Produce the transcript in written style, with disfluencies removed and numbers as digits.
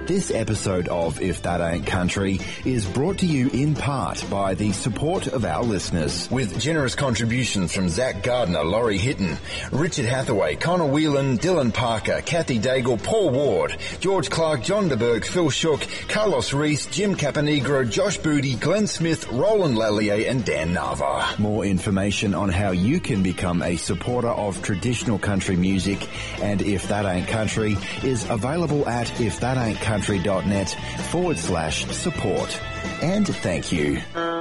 This episode of If That Ain't Country is brought to you in part by the support of our listeners. With generous contributions from Zach Gardner, Laurie Hitton, Richard Hathaway, Connor Whelan, Dylan Parker, Kathy Daigle, Paul Ward, George Clark, John DeBerg, Phil Shook, Carlos Reese, Jim Caponegro, Josh Booty, Glenn Smith, Roland Lallier and Dan Nava. More information on how you can become a supporter of traditional country music and If That Ain't Country is available at ifthataintcountry.net/support. And thank you.